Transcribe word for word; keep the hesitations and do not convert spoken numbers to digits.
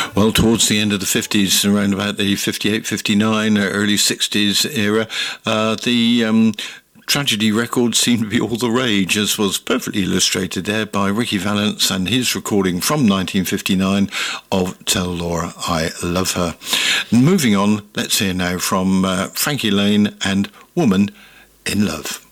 Well, towards the end of the fifties, around about the fifty-eight, fifty-nine, early sixties era, uh, the um, tragedy records seemed to be all the rage, as was perfectly illustrated there by Ricky Valance and his recording from nineteen fifty-nine of Tell Laura I Love Her. Moving on, let's hear now from uh, Frankie Laine and Woman in Love.